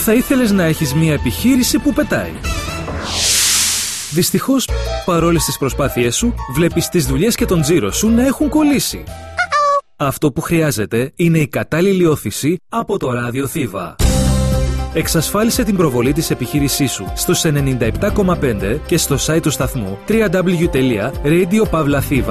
Θα ήθελες να έχεις μια επιχείρηση που πετάει. Δυστυχώς, παρόλες τις προσπάθειές σου, βλέπεις τις δουλειές και τον τζίρο σου να έχουν κολλήσει. Αυτό που χρειάζεται είναι η κατάλληλη όθηση από το ράδιο Θήβα. Εξασφάλισε την προβολή της επιχείρησής σου στους 97,5 και στο site του σταθμού www.radiopavlathiva.com.